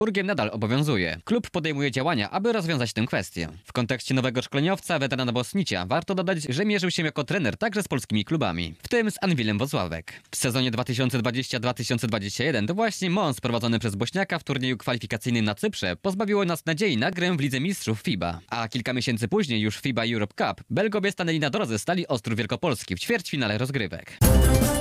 Urgiem nadal obowiązuje. Klub podejmuje działania, aby rozwiązać tę kwestię. W kontekście nowego szkoleniowca, weterana Bosnicia, warto dodać, że mierzył się jako trener także z polskimi klubami, w tym z Anwilem Włocławek. W sezonie 2020-2021 to właśnie Mons prowadzony przez Bośniaka w turnieju kwalifikacyjnym na Cyprze pozbawiło nas nadziei na grę w Lidze Mistrzów FIBA. A kilka miesięcy później już w FIBA Europe Cup Belgowie stanęli na drodze Stali Ostrów Wielkopolski w ćwierćfinale rozgrywek.